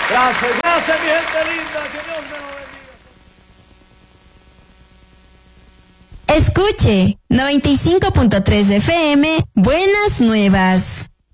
Gracias, gracias, mi gente linda. Que Dios me lo bendiga. Escuche 95.3 FM, Buenas Nuevas.